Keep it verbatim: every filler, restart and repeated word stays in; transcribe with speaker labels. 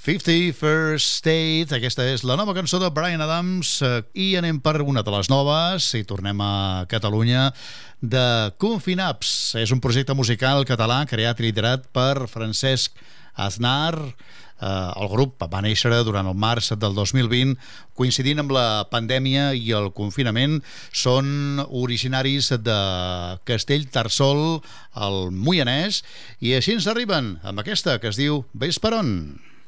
Speaker 1: fifty-first State, aquesta és la nova cançó de Bryan Adams, eh, i anem per una de les noves i tornem a Catalunya, de Confinaps. És un projecte musical català creat i liderat per Francesc Aznar. Eh, el grup va néixer durant el març del dos mil vint, coincidint amb la pandèmia i el confinament. Són originaris de Castellterçol, al Moianès, i així ens arriben amb aquesta que es diu Ves per on.